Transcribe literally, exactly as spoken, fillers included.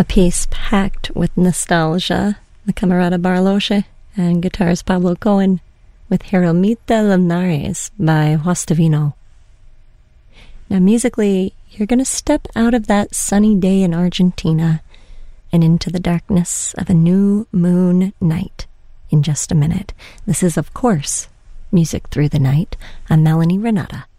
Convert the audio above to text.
a piece packed with nostalgia, the Camerata Barloche, and guitarist Pablo Cohen with Jeromita Linares by Juastavino. Now musically, you're going to step out of that sunny day in Argentina and into the darkness of a new moon night in just a minute. This is, of course, Music Through the Night. I'm Melanie Renata.